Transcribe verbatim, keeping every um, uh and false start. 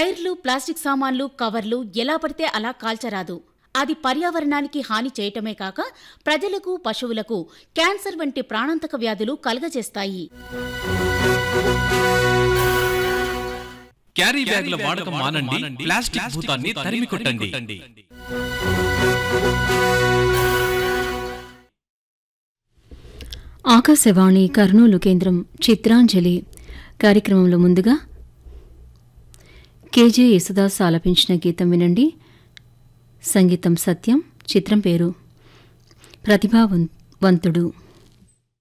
టైర్లు, ప్లాస్టిక్ సామాన్లు, కవర్లు ఎలా పడితే అలా కాల్చరాదు. అది పర్యావరణానికి హాని చేయటమే కాక ప్రజలకు, పశువులకు క్యాన్సర్ వంటి ప్రాణాంతక వ్యాధులు కలుగజేస్తాయి. క్యారీ బ్యాగుల వాడకం మానండి, ప్లాస్టిక్ భూతాన్ని తరిమి కొట్టండి. ఆకాశవాణి కర్నూలు కేంద్రం చిత్రాంజలి కార్యక్రమంలో ముందుగా కేజే యేసుదాస్ ఆలపించిన గీతం వినండి. సంగీతం సత్యం, చిత్రం పేరు ప్రతిభావంతుడు.